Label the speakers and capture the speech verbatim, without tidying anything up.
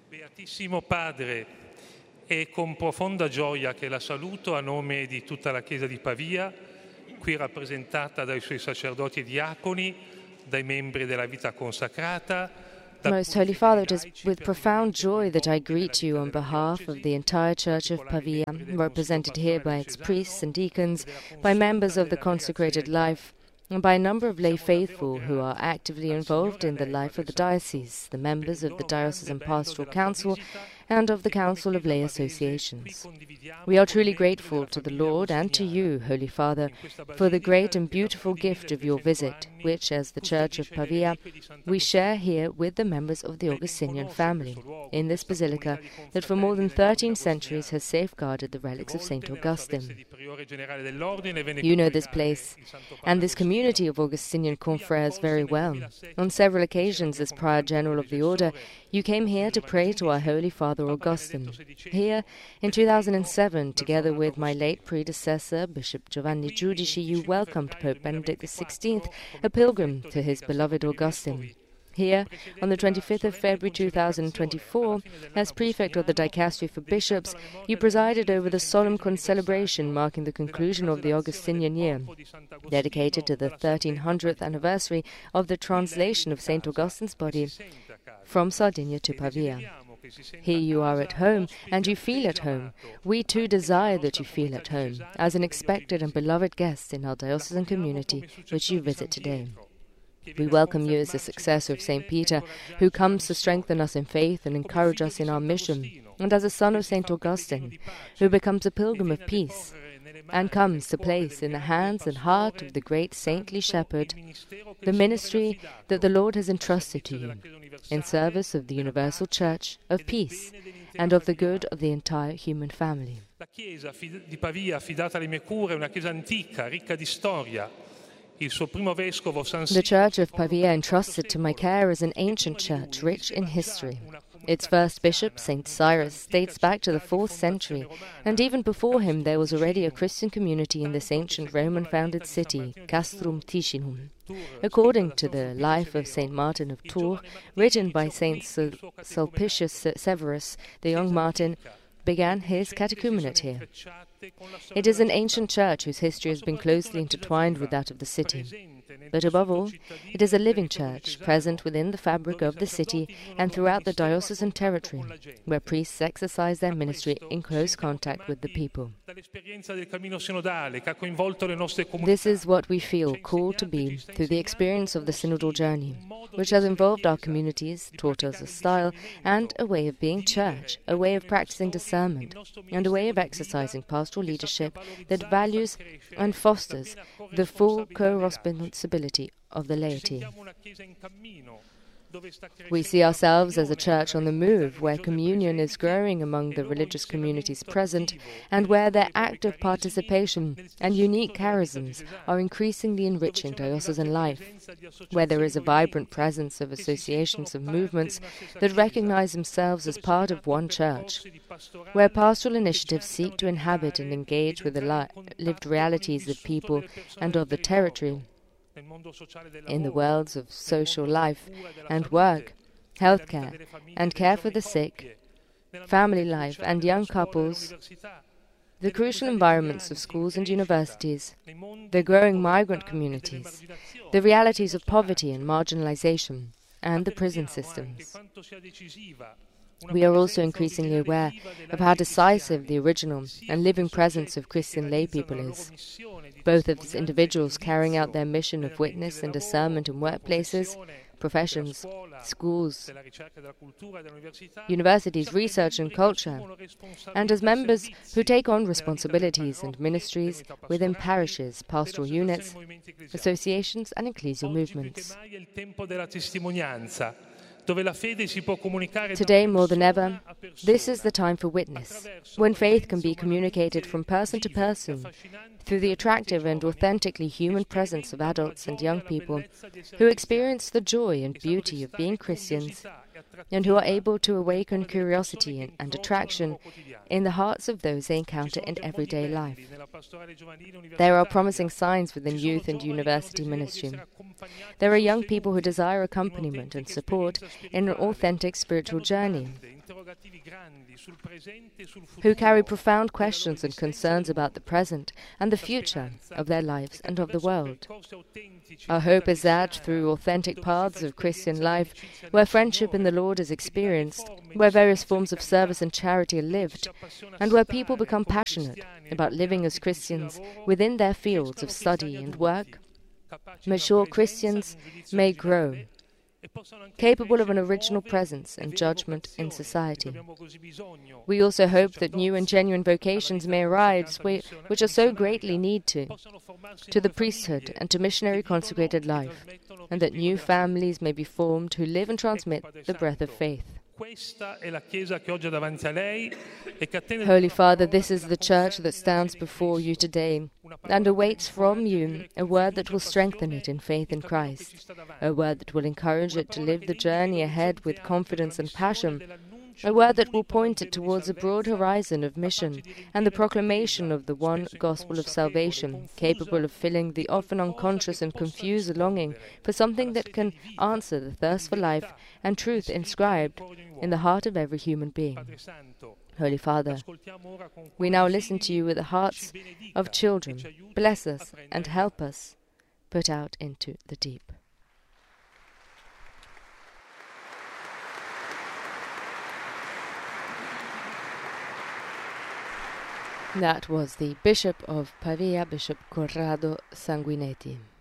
Speaker 1: Beatissimo Padre, è con profonda gioia che la saluto a nome di tutta la Chiesa di Pavia, qui rappresentata dai suoi sacerdoti e diaconi, dai membri della vita consacrata.
Speaker 2: Most Holy Father, it is with profound joy that I greet you on behalf of the entire Church of Pavia, represented here by its priests and deacons, by members of the consecrated life, and by a number of lay faithful who are actively involved in the life of the diocese, the members of the Diocesan Pastoral Council and of the Council of Lay Associations. We are truly grateful to the Lord and to you, Holy Father, for the great and beautiful gift of your visit, which, as the Church of Pavia, we share here with the members of the Augustinian family, in this basilica that for more than thirteen centuries has safeguarded the relics of Saint Augustine. You know this place and this community of Augustinian confreres very well. On several occasions, as Prior General of the Order, you came here to pray to our Holy Father Augustine. Here, in two thousand seven, together with my late predecessor, Bishop Giovanni Giudici, you welcomed Pope Benedict the sixteenth, a pilgrim to his beloved Augustine. Here, on the twenty-fifth of February two thousand twenty-four, as Prefect of the Dicastery for Bishops, you presided over the solemn concelebration marking the conclusion of the Augustinian year, dedicated to the thirteen hundredth anniversary of the translation of Saint Augustine's body from Sardinia to Pavia. Here you are at home, and you feel at home. We too desire that you feel at home, as an expected and beloved guest in our diocesan community, which you visit today. We welcome you as the successor of Saint Peter, who comes to strengthen us in faith and encourage us in our mission, and as a son of Saint Augustine, who becomes a pilgrim of peace, and comes to place in the hands and heart of the great saintly shepherd the ministry that the Lord has entrusted to you, in service of the universal Church, of peace, and of the good of the entire human family.
Speaker 1: La Chiesa di Pavia, affidata alle mie cure, è una chiesa antica, ricca di storia.
Speaker 2: The Church of Pavia, entrusted to my care, is an ancient church rich in history. Its first bishop, Saint Cyrus, dates back to the fourth century, and even before him there was already a Christian community in this ancient Roman-founded city, Castrum Ticinum. According to the life of Saint Martin of Tours, written by Saint Sulpicius Severus, the young Martin began his catechumenate here. It is an ancient church whose history has been closely intertwined with that of the city. But above all, it is a living church, present within the fabric of the city and throughout the diocesan territory, where priests exercise their ministry in close contact with the people. This is what we feel called to be through the experience of the synodal journey, which has involved our communities, taught us a style and a way of being church, a way of practicing discernment, and a way of exercising pastoral leadership that values and fosters the full co-responsibility of the laity. We see ourselves as a church on the move, where communion is growing among the religious communities present, and where their active participation and unique charisms are increasingly enriching diocesan life, where there is a vibrant presence of associations of movements that recognize themselves as part of one church, where pastoral initiatives seek to inhabit and engage with the li- lived realities of people and of the territory, in the worlds of social life and work, healthcare and care for the sick, family life and young couples, the crucial environments of schools and universities, the growing migrant communities, the realities of poverty and marginalization, and the prison systems. We are also increasingly aware of how decisive the original and living presence of Christian lay people is, both as individuals carrying out their mission of witness and discernment in workplaces, professions, schools, universities, research and culture, and as members who take on responsibilities and ministries within parishes, pastoral units, associations and ecclesial movements. Today, more than ever, this is the time for witness, when faith can be communicated from person to person through the attractive and authentically human presence of adults and young people who experience the joy and beauty of being Christians and who are able to awaken curiosity and, and attraction in the hearts of those they encounter in everyday life. There are promising signs within youth and university ministry. There are young people who desire accompaniment and support in an authentic spiritual journey, who carry profound questions and concerns about the present and the future of their lives and of the world. Our hope is that, through authentic paths of Christian life, where friendship in the Lord is experienced, where various forms of service and charity are lived, and where people become passionate about living as Christians within their fields of study and work, mature Christians may grow, capable of an original presence and judgment in society. We also hope that new and genuine vocations may arise, which are so greatly needed to, to the priesthood and to missionary consecrated life, and that new families may be formed who live and transmit the breath of faith. Holy Father, this is the Church that stands before you today and awaits from you a word that will strengthen it in faith in Christ, a word that will encourage it to live the journey ahead with confidence and passion, a word that will point it towards a broad horizon of mission and the proclamation of the one gospel of salvation, capable of filling the often unconscious and confused longing for something that can answer the thirst for life and truth inscribed in the heart of every human being. Holy Father, we now listen to you with the hearts of children. Bless us and help us put out into the deep. That was the Bishop of Pavia, Bishop Corrado Sanguinetti.